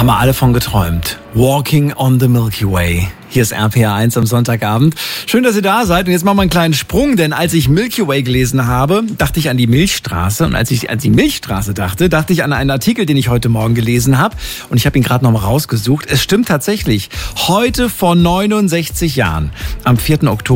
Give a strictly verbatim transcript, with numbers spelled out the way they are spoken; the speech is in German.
Haben wir alle von geträumt. Walking on the Milky Way. Hier ist R P R eins am Sonntagabend. Schön, dass ihr da seid. Und jetzt machen wir einen kleinen Sprung, denn als ich Milky Way gelesen habe, dachte ich an die Milchstraße. Und als ich an die Milchstraße dachte, dachte ich an einen Artikel, den ich heute Morgen gelesen habe. Und ich habe ihn gerade noch mal rausgesucht. Es stimmt tatsächlich. Heute vor neunundsechzig Jahren, am vierten Oktober,